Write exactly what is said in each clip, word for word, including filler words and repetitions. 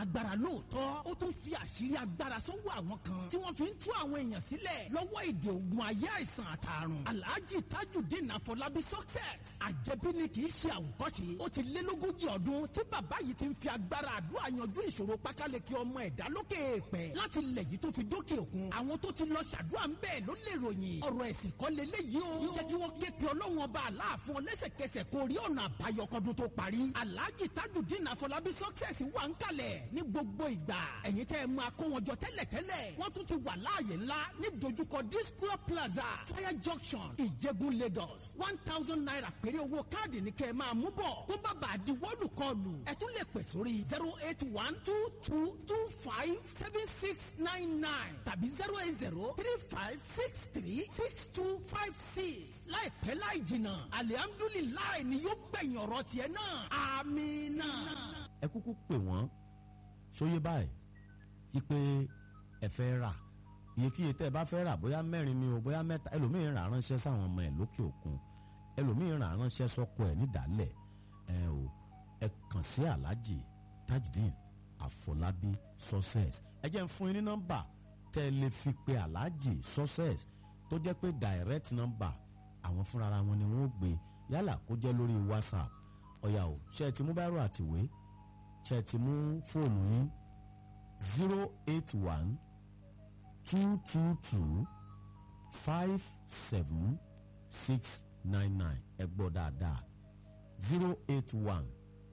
lágbára lóòótọ́ ó tún fi àṣírí agbára sọ́wọ́ àwọn kan tí wọ́n fi ń tú àwọn èèyàn sílẹ̀ lọ́wọ́ èdè ogun ayé àìsàn àtàrùn. Alhaji Tajudeen Afọlábí success àjẹbí ni kì í ṣe àwòkọ́ṣe. ó ti lé lógójì ọdún tí bàbá yìí ti ń fi agbára àdúrà yanjú ìṣòro pákáleke ọmọ ẹ̀dá lókè èèpẹ̀ láti lẹ̀ yìí tó fi dókè òkun. àwọn tó ti lọ ṣàdúrà ń bẹ́ẹ̀ ló lè ròyìn ọ̀rọ̀ ẹ̀sìn kọ́ leléyìí o. jẹ́ kí wọ́n ké pe ọlọ́run ọba aláàfin lẹ́sẹ̀kẹsẹ̀ kó rí ọ̀nà àbáyọ kọ́dún tó parí. Alhaji Tajudeen Afọlábí success wà ń kalẹ̀ ní gbogbo ìgbà. ẹ̀yin tẹ́ ẹ máa kó wọn jọ tẹ́lẹ̀tẹ́lẹ̀ wọ́n tún ti wà láàyè ńlá ní dojúkọ Disco Plaza Fire Junction Ìjẹ̀gùn Lagos. one thousand naira péré owó káàdì ní kẹ́ ẹ máa mú bọ̀ kó bá bàa di wọ́ọ̀lù kọlù. ẹ tún lè pè sórí zero eight one two two two five seven six nine nine tàbí zero eight zero three five six three six two five six. láìpẹ́ láì jìnnà alihamdulilayi ni yóò gbẹ̀yìn ọ̀rọ̀ tiẹ̀ náà. amina. ẹ kúkú pè wọ́n sóyè báyìí ipe ẹ fẹ́ rà iyekíye tẹ́ ẹ bá fẹ́ rà bóyá mẹ́rin ni o bóyá mẹ́ta ẹlòmíín rà ránṣẹ́ sáwọn ọmọ ẹ̀ lókè òkun ẹlòmíín rà ránṣẹ́ sọ́kọ ẹ̀ nídàálẹ̀ ẹ o ẹ kàn sí Alhaji Tajudeen Afọlábí success. ẹ jẹ́ ń fún yín ní nọ́mbà tẹ́ ẹ lè fi pe Alhaji success tó jẹ́ pé direct number àwọn fúnra wọn ni wọ́n gbé yálà kó jẹ́ lórí WhatsApp ọ̀yà o ṣe ti mú báírò àtìwé ṣe ti mú fóònù yín zero eight one two two two five seven six nine nine ẹ gbọ́ dáadáa zero eight one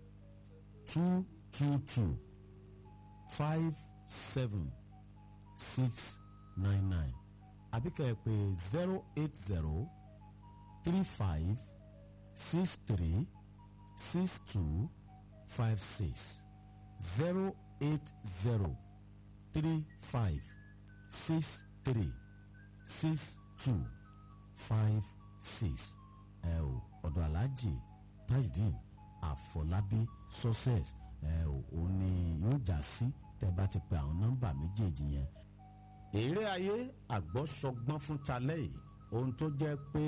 two two two five seven six nine nine àbíkẹ́ ẹ pè zero eight zero three five six three six two five six zero eight zero three five six three six two five six ẹ o ọ̀dọ̀ Alhaji Tajudeen Afọlábí success ẹ o ò ní yóò já sí tẹ́ bá ti pe àwọn nọ́mbà méjèèjì yẹn. èrè ayé àgbọ́sọgbọ́n fún talẹ́ yìí ohun tó jẹ́ pé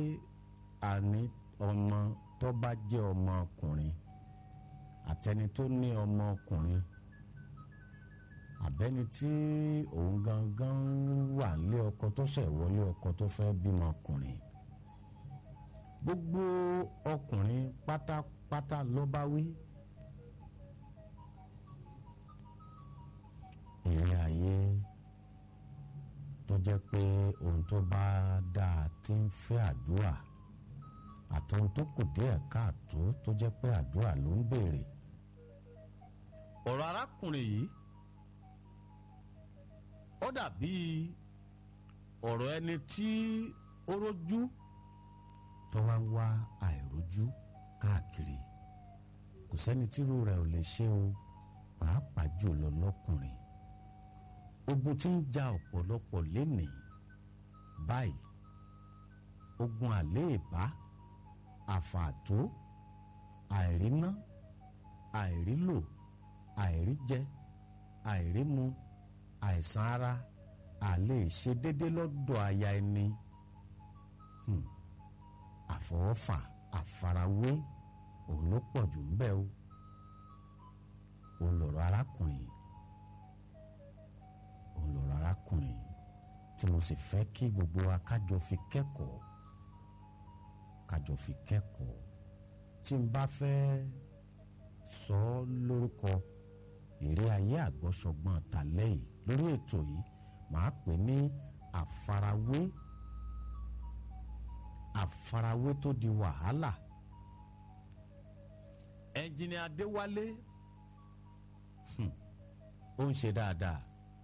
àní ọmọ tó bá jẹ́ ọmọkùnrin àtẹni tó ní ọmọkùnrin àbẹ́ni tí òun gangan wà nílé ọkọ tó ṣẹ̀ wọlé ọkọ tó fẹ́ bímọ ọkùnrin gbogbo ọkùnrin pátápátá ló bá wí. èrè ayé tó jẹ́ pé ohun tó bá dáa ti ń fẹ́ àdúrà àtọ́hun tó kù díẹ̀ káàtó tó jẹ́ pé àdúrà ló ń béèrè. ọ̀rọ̀ arákùnrin yìí ó dàbí ọ̀rọ̀ ẹni tí ó rójú tó wá ń wá àìrójú káàkiri kò sẹ́ni tírú rẹ̀ ò lè ṣe o pàápàá jùlọ lọ́kùnrin. ogun tí ń ja ọ̀pọ̀lọpọ̀ lénìí báyìí ogun àléèbá àfààtó àìríná àìrílò àìríjẹ àìrímu àìsàn ara àlè ṣe dédé lọ́dọ̀ aya ẹni hmm. àfọwọ́fà àfarawé òun ló pọ̀ jù ń bẹ o òun lọ̀rọ̀ arákùnrin òun lọ̀rọ̀ arákùnrin tí mo sì fẹ́ kí gbogbo wa kájọ fi kẹ́kọ̀ọ́ kájọ fi kẹ́kọ̀ọ́ tí n bá fẹ́ sọ ọ́ lórúkọ èrè ayé àgbọ́sọgbọ́n tàlẹ́ yìí lórí ètò yìí màá pè ní àfarawé àfarawé tó di wàhálà. ẹnjìnì Adéwálé ó ń ṣe dáadáa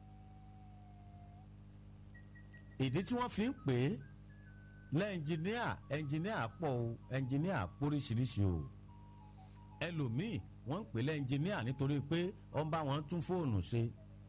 ìdí tí wọ́n fi ń pè é lẹ́ẹ̀njìníà ẹnjìníà pọ̀ o ẹnjìníà póríṣiríṣi o ẹlòmíì wọ́n ń pè lẹ́ẹ̀njìníà nítorí pé ó ń bá wọn tún fóònù ṣe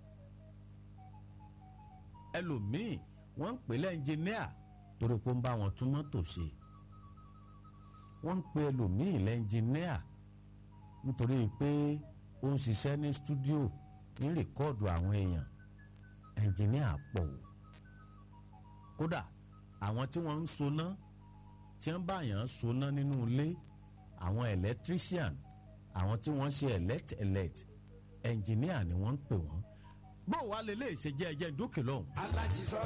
ẹlòmíì wọ́n ń pè lẹ́ẹ̀njìníà torí pé ó ń bá wọn tún mọ́tò ṣe wọ́n ń pè ẹlòmíì lẹ́ẹ̀njìníà nítorí pé ó ń ṣiṣẹ́ ní stúdíò ní rìkọ́ọ̀dù àwọn èèyàn ẹnjìníà pọ̀ o kódà àwọn tí wọ́n ń soná tí wọ́n bá yàn soná nínú ilé àwọn electrician àwọn tí wọ́n ṣe elect elect ẹnjìníà ni wọ́n ń pè wọ́n bó wàá lè lè ṣe jẹ́ ẹjẹ́ dúkìá lọ́hùn. alájí sọ